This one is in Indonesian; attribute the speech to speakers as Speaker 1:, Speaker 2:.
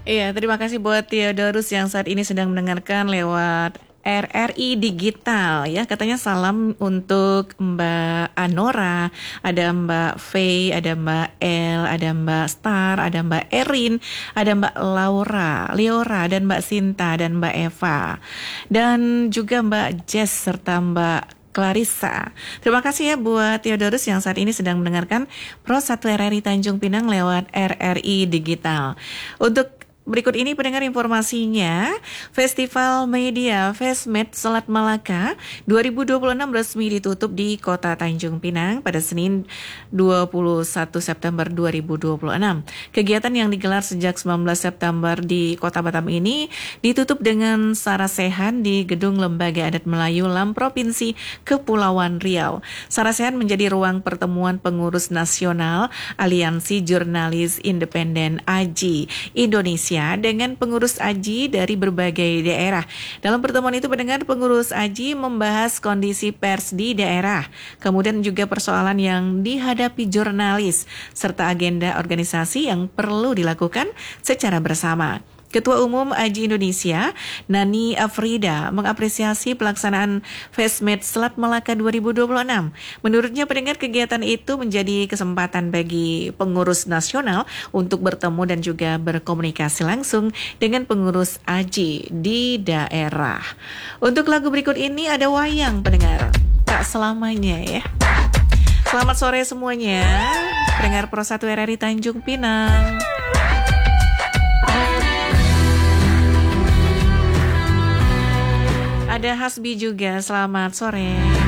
Speaker 1: Iya, terima kasih buat Theodorus yang saat ini sedang mendengarkan lewat RRI Digital ya. Katanya salam untuk Mbak Anora, ada Mbak Faye, ada Mbak El, ada Mbak Star, ada Mbak Erin, ada Mbak Laura, Leora, dan Mbak Sinta, dan Mbak Eva. Dan juga Mbak Jess serta Mbak Clarissa. Terima kasih ya buat Theodorus yang saat ini sedang mendengarkan Pro 1 RRI Tanjung Pinang lewat RRI Digital. Untuk berikut ini pendengar informasinya, Festival Media Fesmed Selat Malaka 2026 resmi ditutup di Kota Tanjung Pinang pada Senin 21 September 2026. Kegiatan yang digelar sejak 19 September di Kota Batam ini ditutup dengan sarasehan di Gedung Lembaga Adat Melayu LAM Provinsi Kepulauan Riau. Sarasehan menjadi ruang pertemuan pengurus nasional Aliansi Jurnalis Independen AJI Indonesia dengan pengurus AJI dari berbagai daerah. Dalam pertemuan itu pendengar pengurus AJI membahas kondisi pers di daerah, kemudian juga persoalan yang dihadapi jurnalis, serta agenda organisasi yang perlu dilakukan secara bersama. Ketua Umum AJI Indonesia, Nani Afrida, mengapresiasi pelaksanaan Fesmed Selat Malaka 2026. Menurutnya pendengar kegiatan itu menjadi kesempatan bagi pengurus nasional untuk bertemu dan juga berkomunikasi langsung dengan pengurus AJI di daerah. Untuk lagu berikut ini ada wayang pendengar, tak selamanya ya. Selamat sore semuanya, pendengar Pro 1 RRI Tanjung Pinang. Ada Hasbi juga, selamat sore.